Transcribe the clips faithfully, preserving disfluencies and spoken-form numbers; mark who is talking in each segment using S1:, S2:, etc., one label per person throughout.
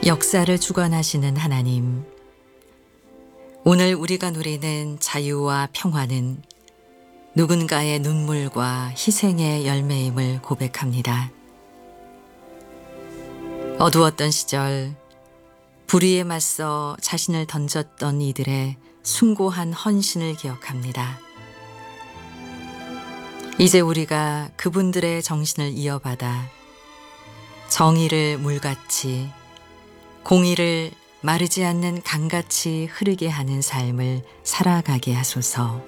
S1: 역사를 주관하시는 하나님, 오늘 우리가 누리는 자유와 평화는 누군가의 눈물과 희생의 열매임을 고백합니다. 어두웠던 시절 불의에 맞서 자신을 던졌던 이들의 숭고한 헌신을 기억합니다. 이제 우리가 그분들의 정신을 이어받아 정의를 물같이, 공의를 마르지 않는 강같이 흐르게 하는 삶을 살아가게 하소서.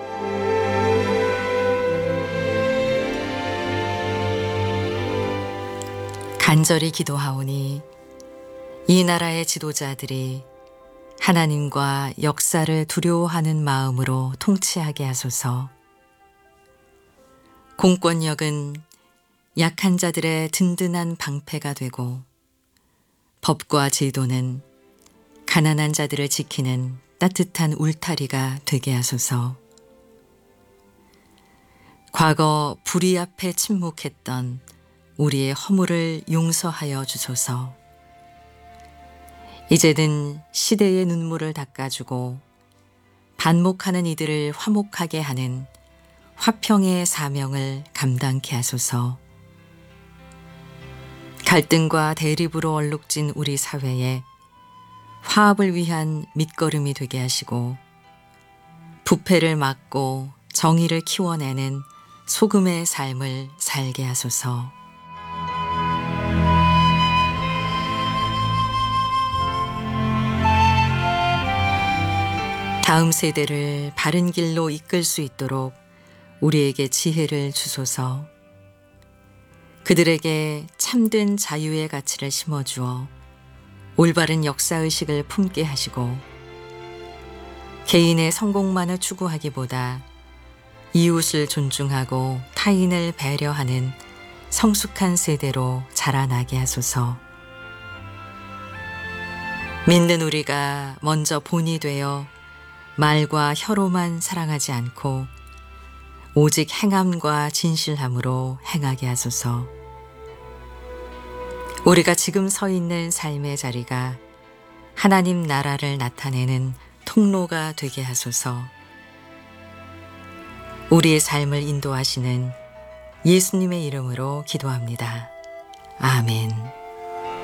S1: 간절히 기도하오니 이 나라의 지도자들이 하나님과 역사를 두려워하는 마음으로 통치하게 하소서. 공권력은 약한 자들의 든든한 방패가 되고, 법과 제도는 가난한 자들을 지키는 따뜻한 울타리가 되게 하소서. 과거 불의 앞에 침묵했던 우리의 허물을 용서하여 주소서. 이제는 시대의 눈물을 닦아주고 반목하는 이들을 화목하게 하는 화평의 사명을 감당케 하소서. 갈등과 대립으로 얼룩진 우리 사회에 화합을 위한 밑거름이 되게 하시고, 부패를 막고 정의를 키워내는 소금의 삶을 살게 하소서. 다음 세대를 바른 길로 이끌 수 있도록 우리에게 지혜를 주소서. 그들에게 참된 자유의 가치를 심어주어 올바른 역사의식을 품게 하시고, 개인의 성공만을 추구하기보다 이웃을 존중하고 타인을 배려하는 성숙한 세대로 자라나게 하소서. 믿는 우리가 먼저 본이 되어 말과 혀로만 사랑하지 않고 오직 행함과 진실함으로 행하게 하소서. 우리가 지금 서 있는 삶의 자리가 하나님 나라를 나타내는 통로가 되게 하소서. 우리의 삶을 인도하시는 예수님의 이름으로 기도합니다. 아멘.